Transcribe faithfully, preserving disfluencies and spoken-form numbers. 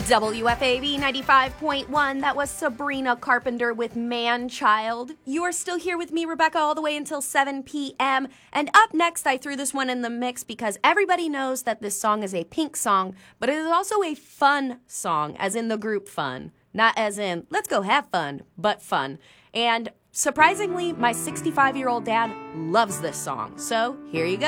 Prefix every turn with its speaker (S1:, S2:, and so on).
S1: W F A B ninety-five point one, that was Sabrina Carpenter with Man-Child. You are still here with me, Rebecca, all the way until seven p.m. And up next, I threw this one in the mix because everybody knows that this song is a Pink song, but it is also a fun song, as in the group fun. Not as in, let's go have fun, but fun. And surprisingly, my sixty-five-year-old dad loves this song. So here you go.